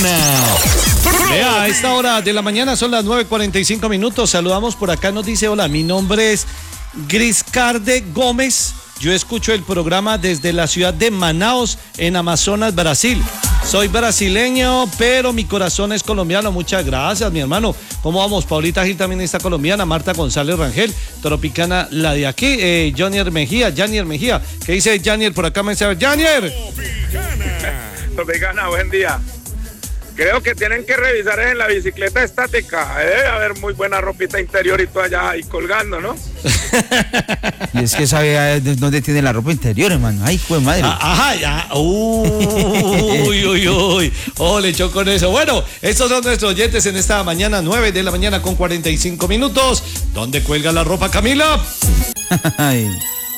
Vea, a esta hora de la mañana son las 9:45. Saludamos por acá, nos dice: hola, mi nombre es Griscarde Gómez. Yo escucho el programa desde la ciudad de Manaus, en Amazonas, Brasil. Soy brasileño, pero mi corazón es colombiano. Muchas gracias, mi hermano. ¿Cómo vamos? Paulita Gil también está colombiana. Marta González Rangel, Tropicana, la de aquí. Janier Mejía. ¿Qué dice Janier? Por acá me dice: Janier. Tropicana, buen día. Creo que tienen que revisar en la bicicleta estática. Debe haber muy buena ropita interior y tú allá ahí colgando, ¿no? Y es que sabe dónde tiene la ropa interior, hermano. Ay, hijo de madre. Ajá, ya. Uy. Oh, le echó con eso. Bueno, estos son nuestros oyentes en esta mañana, 9:45. ¿Dónde cuelga la ropa, Camila? Ay.